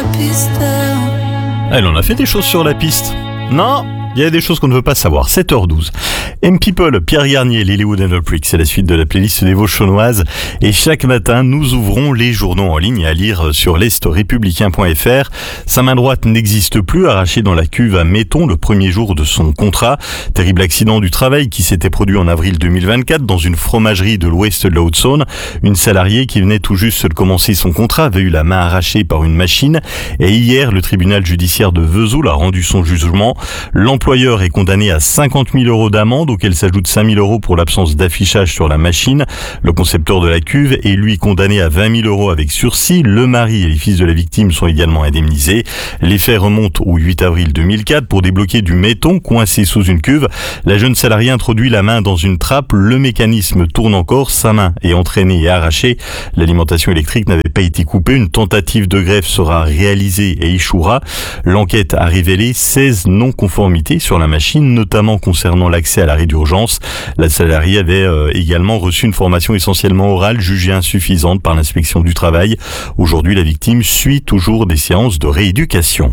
Elle en a fait des choses sur la piste. Non, il y a des choses qu'on ne veut pas savoir. 7h12. M-People, Pierre Garnier, Lilywood and the Prick, c'est la suite de la playlist des Vauchonnoises. Et chaque matin, nous ouvrons les journaux en ligne à lire sur l'estrepublicain.fr. Sa main droite n'existe plus, arrachée dans la cuve à Metton le premier jour de son contrat. Terrible accident du travail qui s'était produit en avril 2024 dans une fromagerie de l'ouest de la Haute-Saône. Une salariée qui venait tout juste de commencer son contrat avait eu la main arrachée par une machine. Et hier, le tribunal judiciaire de Vesoul a rendu son jugement. L'employeur est condamné à 50 000 € d'amende, auquel s'ajoute 5 000 € pour l'absence d'affichage sur la machine. Le concepteur de la cuve est lui condamné à 20 000 € avec sursis. Le mari et les fils de la victime sont également indemnisés. Les faits remontent au 8 avril 2004 pour débloquer du Metton coincé sous une cuve. La jeune salariée introduit la main dans une trappe. Le mécanisme tourne encore. Sa main est entraînée et arrachée. L'alimentation électrique n'avait pas été coupée. Une tentative de greffe sera réalisée et échouera. L'enquête a révélé 16 non-conformités sur la machine, notamment concernant l'accès à l'arrêt d'urgence. La salariée avait également reçu une formation essentiellement orale jugée insuffisante par l'inspection du travail. Aujourd'hui, la victime suit toujours des séances de rééducation.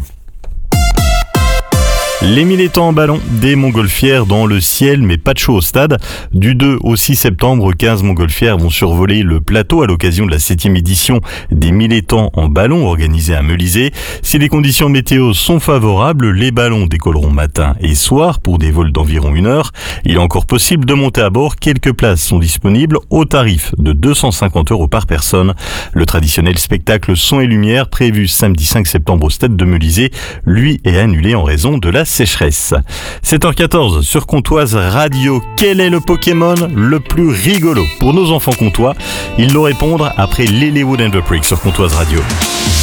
Les 1000 étangs en ballon, des montgolfières dans le ciel, mais pas de chaud au stade. Du 2 au 6 septembre, 15 montgolfières vont survoler le plateau à l'occasion de la 7e édition des 1000 étangs en ballon organisée à Meulizé. Si les conditions météo sont favorables, les ballons décolleront matin et soir pour des vols d'environ 1 heure. Il est encore possible de monter à bord. Quelques places sont disponibles au tarif de 250 € par personne. Le traditionnel spectacle son et lumière prévu samedi 5 septembre au stade de Meulizé, lui, est annulé en raison de la sécheresse. 7h14 sur Comtoise Radio. Quel est le Pokémon le plus rigolo pour nos enfants comtois? Ils nous répondent après Lilywood and the Prick sur Comtoise Radio.